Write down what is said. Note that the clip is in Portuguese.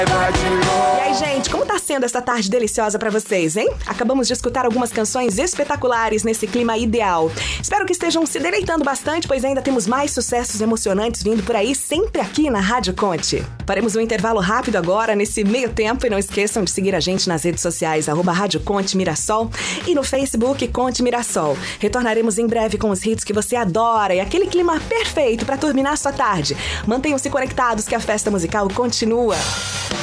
E aí, gente, como tá sendo essa tarde deliciosa pra vocês, hein? Acabamos de escutar algumas canções espetaculares nesse clima ideal. Espero que estejam se deleitando bastante, pois ainda temos mais sucessos emocionantes vindo por aí, sempre aqui na Rádio Conte. Faremos um intervalo rápido agora, nesse meio tempo, e não esqueçam de seguir a gente nas redes sociais, @Rádio Conte Mirassol, e no Facebook Conte Mirassol. Retornaremos em breve com os hits que você adora e aquele clima perfeito pra terminar a sua tarde. Mantenham-se conectados que a festa musical continua.